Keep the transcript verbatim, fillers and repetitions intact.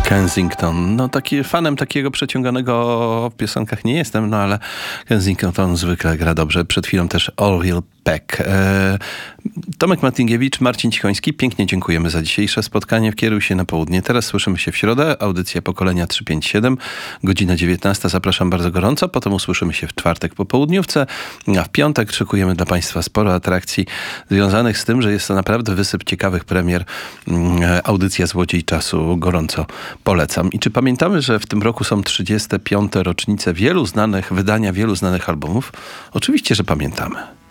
Kensington. No taki fanem takiego przeciąganego w piosenkach nie jestem, no ale Kensington zwykle gra dobrze. Przed chwilą też Orville Peck. Eee, Tomek Martinkiewicz, Marcin Cichoński. Pięknie dziękujemy za dzisiejsze spotkanie. Kieruj się na południe. Teraz słyszymy się w środę. Audycja Pokolenia trzysta pięćdziesiąt siedem. Godzina dziewiętnasta. Zapraszam bardzo gorąco. Potem usłyszymy się w czwartek po południówce. A w piątek szykujemy dla Państwa sporo atrakcji związanych z tym, że jest to naprawdę wysyp ciekawych premier. Audycja Złodziej Czasu gorąco polecam. I czy pamiętamy, że w tym roku są trzydzieste piąte rocznice wielu znanych, wydania wielu znanych albumów? Oczywiście, że pamiętamy.